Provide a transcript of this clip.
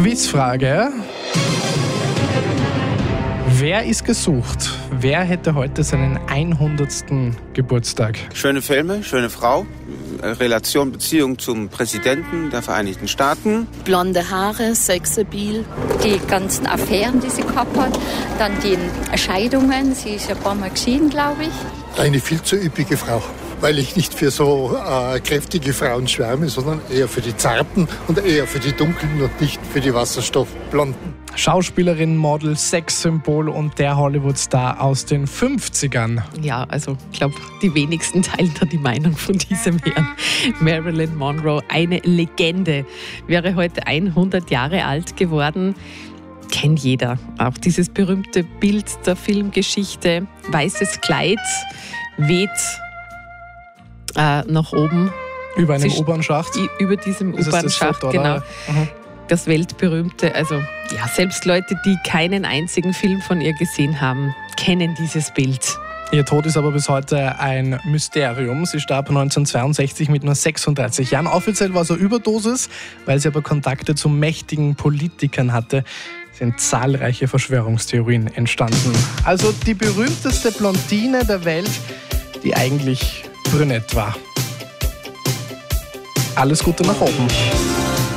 Quizfrage. Wer ist gesucht? Wer hätte heute seinen 100. Geburtstag? Schöne Filme, schöne Frau, Relation, Beziehung zum Präsidenten der Vereinigten Staaten. Blonde Haare, sexabil. Die ganzen Affären, die sie gehabt hat. Dann die Scheidungen. Sie ist ein paar Mal geschieden, glaube ich. Eine viel zu üppige Frau, weil ich nicht für so kräftige Frauen schwärme, sondern eher für die Zarten und eher für die Dunklen und nicht für die Wasserstoffblonden. Schauspielerin, Model, Sexsymbol und der Hollywood-Star aus den 50ern. Ja, also ich glaube, die wenigsten teilen da die Meinung von diesem Herrn. Marilyn Monroe, eine Legende, wäre heute 100 Jahre alt geworden. Kennt jeder. Auch dieses berühmte Bild der Filmgeschichte. Weißes Kleid weht nach oben. Über einem U-Bahn-Schacht? Über diesem U-Bahn-Schacht, genau. Mhm. Das weltberühmte, also ja, selbst Leute, die keinen einzigen Film von ihr gesehen haben, kennen dieses Bild. Ihr Tod ist aber bis heute ein Mysterium. Sie starb 1962 mit nur 36 Jahren. Offiziell war es eine Überdosis, weil sie aber Kontakte zu mächtigen Politikern hatte, sind zahlreiche Verschwörungstheorien entstanden. Also die berühmteste Blondine der Welt, die eigentlich brünett war. Alles Gute nach oben.